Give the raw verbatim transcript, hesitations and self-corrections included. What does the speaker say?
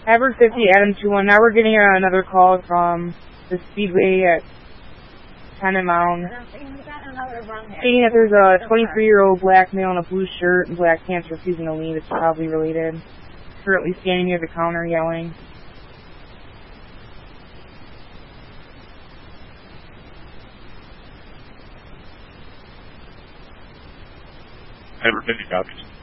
Ever fifty, Adam two one. Now we're getting another call from the Speedway at Tenant Mound. Stating that there's a twenty-three-year-old black male in a blue shirt and black pants refusing to leave. It's probably related. Currently standing near the counter yelling. Ever fifty copies.